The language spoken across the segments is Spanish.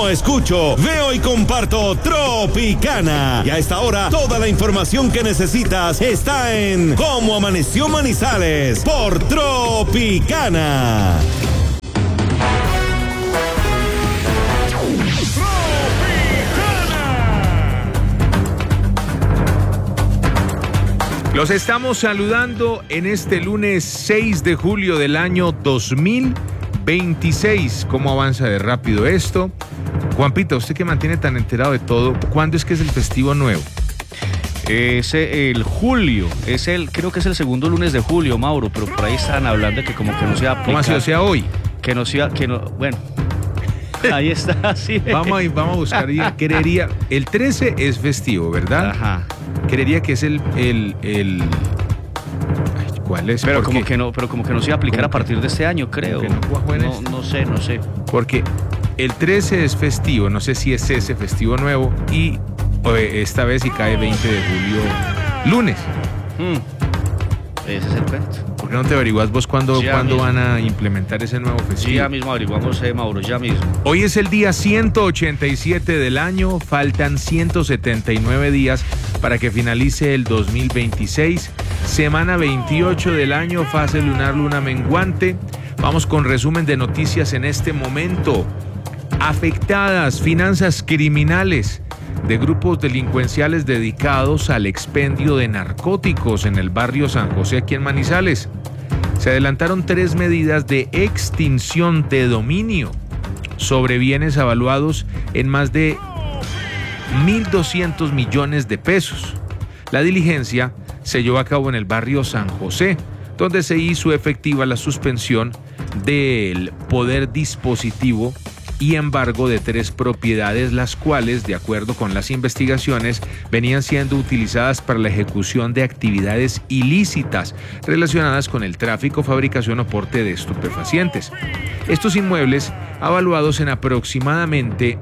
no escucho, veo y comparto Tropicana. Y a esta hora, toda la información que necesitas está en Cómo Amaneció Manizales por Tropicana. Los estamos saludando en este lunes 6 de julio del año 2026. ¿Cómo avanza de rápido esto? Juanpita, usted que mantiene tan enterado de todo, ¿cuándo es que es el festivo nuevo? Es el julio, creo que es el segundo lunes de julio, Mauro, pero por ahí están hablando de que como que no se va a aplicar. ¿Cómo así? O sea, hoy. Bueno, ahí está, sí. Vamos a buscar, creería, el 13 es festivo, ¿verdad? Ajá. Creería que es el ¿cuál es? Pero como que no se va a aplicar a partir de este año, creo. No sé. Porque el 13 es festivo, no sé si es ese festivo nuevo, y esta vez sí cae 20 de julio, lunes. Ese es el cuento. ¿Por qué no te averiguas vos cuándo van a implementar ese nuevo festivo? Sí, ya mismo averiguamos, Mauro, ya mismo. Hoy es el día 187 del año, faltan 179 días para que finalice el 2026, semana 28 del año, fase lunar, luna menguante. Vamos con resumen de noticias en este momento. Afectadas finanzas criminales de grupos delincuenciales dedicados al expendio de narcóticos en el barrio San José, aquí en Manizales. Se adelantaron 3 medidas de extinción de dominio sobre bienes avaluados en más de 1.200 millones de pesos. La diligencia se llevó a cabo en el barrio San José, donde se hizo efectiva la suspensión del poder dispositivo y embargo de 3 propiedades, las cuales, de acuerdo con las investigaciones, venían siendo utilizadas para la ejecución de actividades ilícitas relacionadas con el tráfico, fabricación o porte de estupefacientes. Estos inmuebles, avaluados en aproximadamente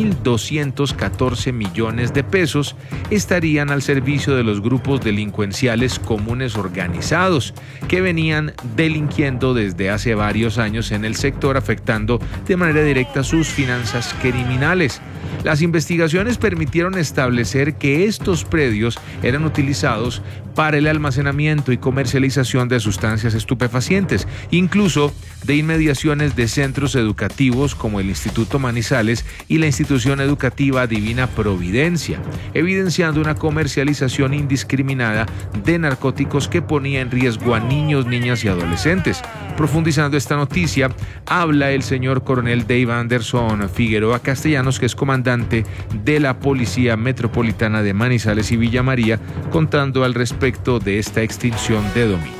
1.214 millones de pesos, estarían al servicio de los grupos delincuenciales comunes organizados que venían delinquiendo desde hace varios años en el sector, afectando de manera directa sus finanzas criminales. Las investigaciones permitieron establecer que estos predios eran utilizados para el almacenamiento y comercialización de sustancias estupefacientes, incluso de inmediaciones de centros educativos como el Instituto Manizales y la institución educativa Divina Providencia, evidenciando una comercialización indiscriminada de narcóticos que ponía en riesgo a niños, niñas y adolescentes. Profundizando esta noticia, habla el señor coronel Dave Anderson Figueroa Castellanos, que es comandante de la Policía Metropolitana de Manizales y Villa María, contando al respecto de esta extinción de dominio.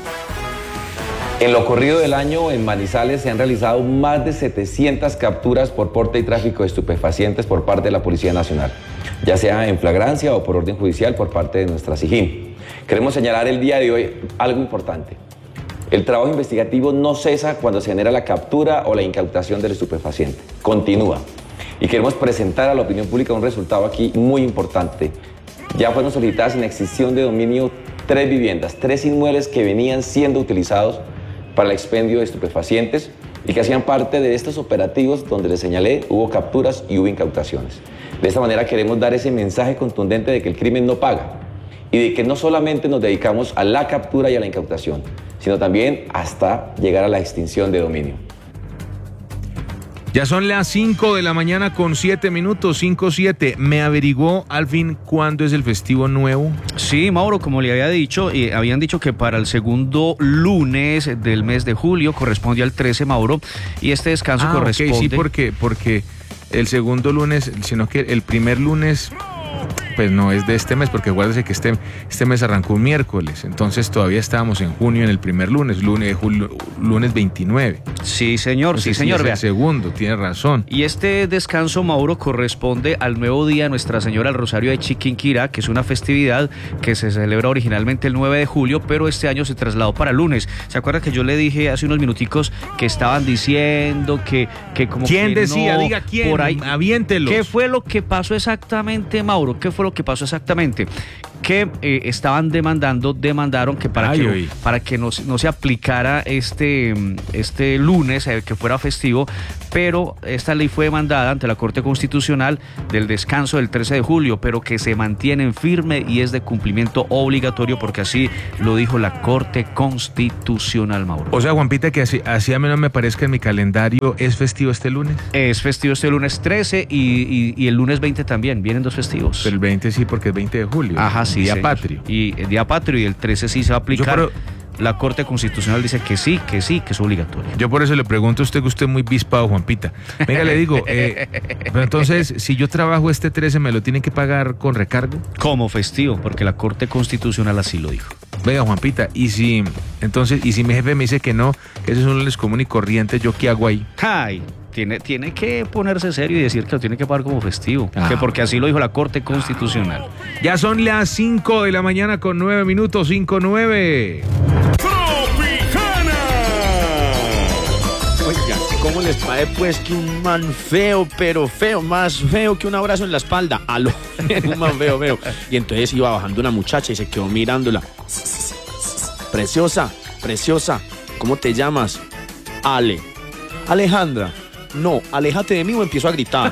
En lo corrido del año, en Manizales se han realizado más de 700 capturas por porte y tráfico de estupefacientes por parte de la Policía Nacional, ya sea en flagrancia o por orden judicial por parte de nuestra SIJIN. Queremos señalar el día de hoy algo importante. El trabajo investigativo no cesa cuando se genera la captura o la incautación del estupefaciente. Continúa. Y queremos presentar a la opinión pública un resultado aquí muy importante. Ya fueron solicitadas en extinción de dominio 3 viviendas, 3 inmuebles que venían siendo utilizados para el expendio de estupefacientes y que hacían parte de estos operativos donde les señalé, hubo capturas y hubo incautaciones. De esta manera queremos dar ese mensaje contundente de que el crimen no paga y de que no solamente nos dedicamos a la captura y a la incautación, sino también hasta llegar a la extinción de dominio. Ya son las 5 de la mañana con 7 minutos, 5:07. ¿Me averiguó al fin cuándo es el festivo nuevo? Sí, Mauro, como le había dicho, habían dicho que para el segundo lunes del mes de julio corresponde al 13, Mauro, y este descanso corresponde... Sí, porque el segundo lunes, sino que el primer lunes... Pues no es de este mes, porque acuérdese que este mes arrancó un miércoles, entonces todavía estábamos en junio en el primer lunes 29. Sí, señor, entonces, sí, señor. Es el segundo, tiene razón. Y este descanso, Mauro, corresponde al nuevo día de Nuestra Señora del Rosario de Chiquinquirá, que es una festividad que se celebra originalmente el 9 de julio, pero este año se trasladó para lunes. ¿Se acuerda que yo le dije hace unos minuticos que estaban diciendo que como ¿quién que decía? No, diga quién, por ahí, aviéntelos. ¿Qué fue lo que pasó exactamente, Mauro? ¿Qué fue lo que pasó exactamente? porque demandaron que para que no se aplicara este lunes, que fuera festivo, pero esta ley fue demandada ante la Corte Constitucional del descanso del 13 de julio, pero que se mantiene firme y es de cumplimiento obligatorio, porque así lo dijo la Corte Constitucional, Mauro. O sea, Juanpita, que así a mí no me parezca en mi calendario, ¿es festivo este lunes? Es festivo este lunes 13 y el lunes 20 también, vienen dos festivos. Pero el 20 sí, porque es 20 de julio. Ajá, sí. Día patrio. Y el Día Patrio, y el 13 sí se va a aplicar. La Corte Constitucional dice que sí, que es obligatorio. Yo por eso le pregunto a usted, que usted es muy bispado, Juanpita. Venga, le digo, pero entonces, si yo trabajo este 13, ¿me lo tienen que pagar con recargo? Como festivo, porque la Corte Constitucional así lo dijo. Venga, Juanpita, y si mi jefe me dice que no, que eso es un lunes común y corriente, ¿yo qué hago ahí? Ay, tiene que ponerse serio y decir que lo tiene que pagar como festivo, que porque así lo dijo la Corte Constitucional. Ya son las 5 de la mañana con 9 minutos, 5:09. Oiga, ¿cómo les parece pues que un man feo, pero feo, más feo que un abrazo en la espalda? Aló, un man feo. Y entonces iba bajando una muchacha y se quedó mirándola. Preciosa, ¿cómo te llamas? Alejandra. No, aléjate de mí o empiezo a gritar.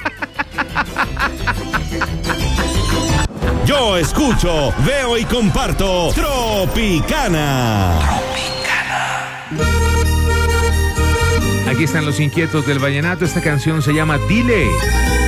Yo escucho, veo y comparto Tropicana. Aquí están los inquietos del vallenato. Esta canción se llama Dile.